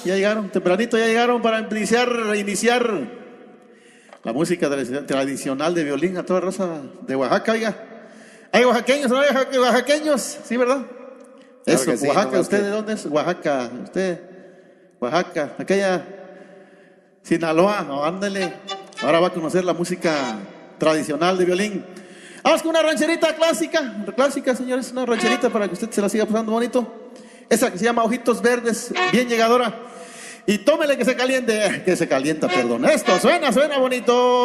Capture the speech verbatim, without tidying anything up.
ya llegaron, tempranito ya llegaron para iniciar, iniciar la música tradicional de violín a toda raza de Oaxaca, oiga. Hay oaxaqueños, ¿no? Hay oaxaqueños, sí, ¿verdad? Claro Eso, sí, Oaxaca, no, ¿usted que... de dónde es? Oaxaca, usted, Oaxaca, aquella Sinaloa, no, ándele. Ahora va a conocer la música tradicional de violín. Vamos con una rancherita clásica, clásica, señores, una rancherita para que usted se la siga pasando bonito. Esa que se llama Ojitos Verdes, bien llegadora. Y tómele que se caliente, que se calienta, perdón. Esto suena, suena bonito.